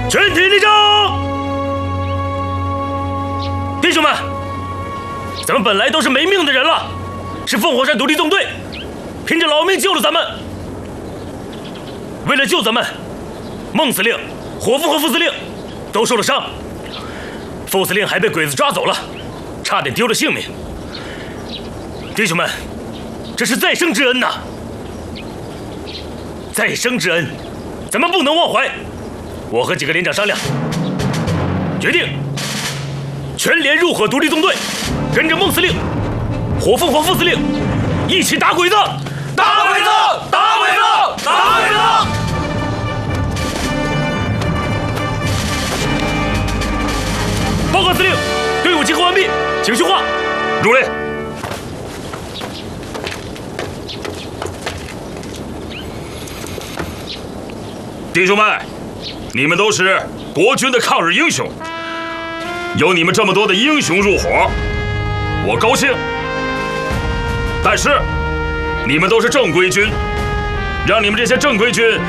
全体立正！弟兄们，咱们本来都是没命的人了，是凤凰山独立纵队拼着老命救了咱们。为了救咱们，孟司令、火副和副司令都受了伤，副司令还被鬼子抓走了，差点丢了性命。弟兄们，这是再生之恩呐！再生之恩，咱们不能忘怀。我和几个连长商量，决定全连入伙独立纵队，跟着孟司令、火凤凰副司令一起打鬼子！打鬼子！打鬼子！打鬼子！报告司令，队伍集合完毕，请训话。 入列。弟兄们，你们都是国军的抗日英雄，有你们这么多的英雄入伙，我高兴。但是，你们都是正规军，让你们这些正规军